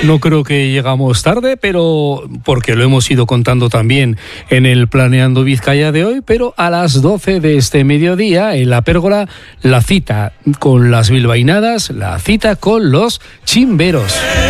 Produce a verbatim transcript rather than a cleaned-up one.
no creo que llegamos tarde, pero porque lo hemos ido contando también en el Planeando Vizcaya de hoy, pero a las doce de este mediodía en la Pérgola, la cita con las bilbainadas, la cita con los chimberos.